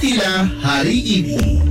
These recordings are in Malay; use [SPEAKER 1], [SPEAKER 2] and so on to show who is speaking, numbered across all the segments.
[SPEAKER 1] Istilah Hari Ini.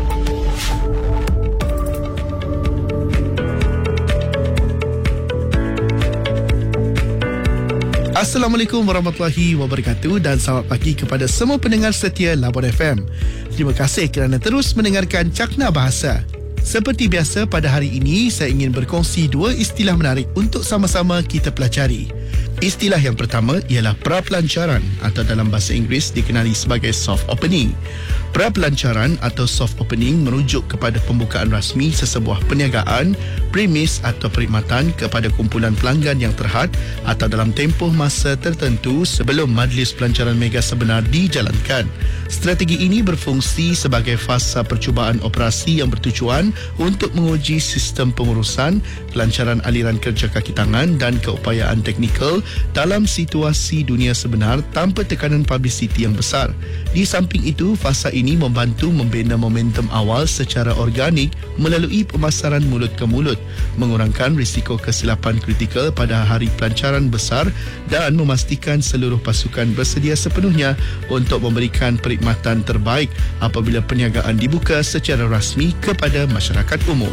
[SPEAKER 1] Assalamualaikum warahmatullahi wabarakatuh dan selamat pagi kepada semua pendengar setia Labuan FM. Terima kasih kerana terus mendengarkan Cakna Bahasa. Seperti biasa, pada hari ini saya ingin berkongsi dua istilah menarik untuk sama-sama kita pelajari. Istilah yang pertama ialah pra-pelancaran atau dalam bahasa Inggeris dikenali sebagai soft opening. Pra-pelancaran atau soft opening merujuk kepada pembukaan rasmi sesebuah perniagaan, premis atau perkhidmatan kepada kumpulan pelanggan yang terhad atau dalam tempoh masa tertentu sebelum majlis pelancaran mega sebenar dijalankan. Strategi ini berfungsi sebagai fasa percubaan operasi yang bertujuan untuk menguji sistem pengurusan, pelancaran aliran kerja kaki tangan dan keupayaan teknikal dalam situasi dunia sebenar tanpa tekanan publiciti yang besar. Di samping itu, fasa ini membantu membina momentum awal secara organik melalui pemasaran mulut ke mulut, mengurangkan risiko kesilapan kritikal pada hari pelancaran besar dan memastikan seluruh pasukan bersedia sepenuhnya untuk memberikan perkhidmatan terbaik apabila perniagaan dibuka secara rasmi kepada masyarakat umum.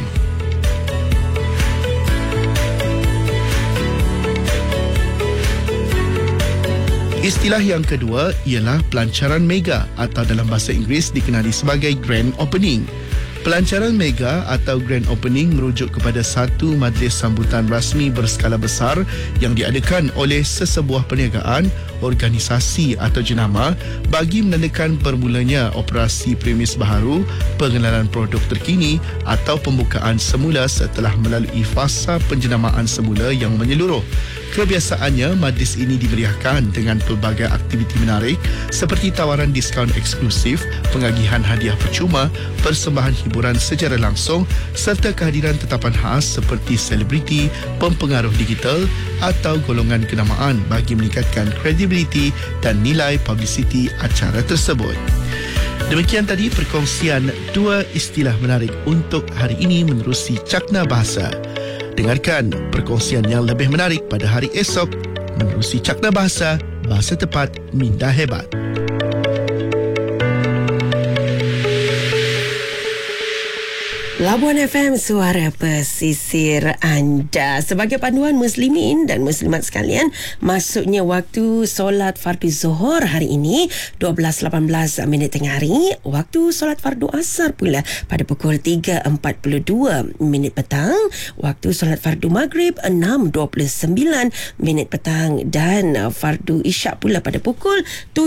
[SPEAKER 1] Istilah yang kedua ialah pelancaran mega atau dalam bahasa Inggeris dikenali sebagai grand opening. Pelancaran mega atau grand opening merujuk kepada satu majlis sambutan rasmi berskala besar yang diadakan oleh sesebuah perniagaan, organisasi atau jenama bagi menandakan bermulanya operasi premis baharu, pengenalan produk terkini atau pembukaan semula setelah melalui fasa penjenamaan semula yang menyeluruh. Kebiasaannya, majlis ini dimeriahkan dengan pelbagai aktiviti menarik seperti tawaran diskaun eksklusif, pengagihan hadiah percuma, persembahan hiburan secara langsung serta kehadiran tetapan khas seperti selebriti, pempengaruh digital atau golongan kenamaan bagi meningkatkan kredibiliti dan nilai publiciti acara tersebut. Demikian tadi perkongsian dua istilah menarik untuk hari ini menerusi Cakna Bahasa. Dengarkan perkongsian yang lebih menarik pada hari esok menerusi Cakna Bahasa, Bahasa Tepat, Minda Hebat.
[SPEAKER 2] Labuan FM, suara pesisir anda. Sebagai panduan muslimin dan muslimat sekalian, masuknya waktu solat fardu Zuhur hari ini 12.18 minit tengah hari. Waktu solat fardu asar pula pada pukul 3.42 minit petang. Waktu solat fardu maghrib 6.29 minit petang. Dan fardu isyak pula pada pukul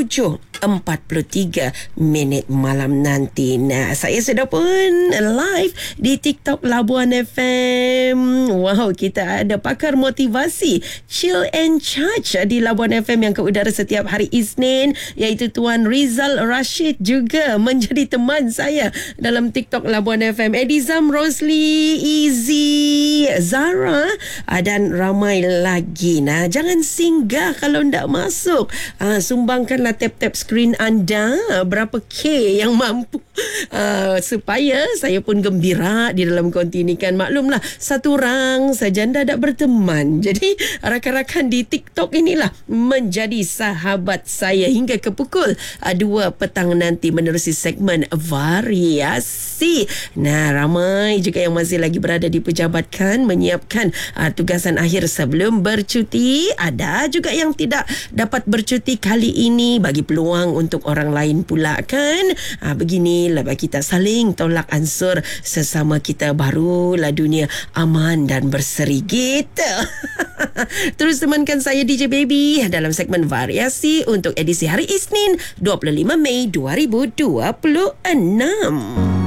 [SPEAKER 2] 7.43 minit malam nanti. Nah, saya sudah pun live di TikTok Labuan FM. Wow, kita ada pakar motivasi Chill and Charge di Labuan FM yang ke udara setiap hari Isnin, iaitu Tuan Rizal Rashid juga menjadi teman saya dalam TikTok Labuan FM. Edizam, Rosli, Easy, Zara dan ramai lagi. Nah, jangan singgah kalau tidak masuk. Sumbangkanlah tap-tap skrin anda berapa K yang mampu supaya saya pun gembira di dalam konti ini kan. Maklumlah, satu orang saja anda tak berteman. Jadi rakan-rakan di TikTok inilah menjadi sahabat saya hingga ke pukul 2 petang nanti menerusi segmen variasi. Nah, ramai juga yang masih lagi berada di pejabatkan menyiapkan tugasan akhir sebelum bercuti. Ada juga yang tidak dapat bercuti kali ini, bagi peluang untuk orang lain pula kan. Beginilah bagi kita saling tolak ansur sesama kita, barulah dunia aman dan berseri gitu. Terus temankan saya DJ Baby dalam segmen variasi untuk edisi hari Isnin 25 Mei 2026.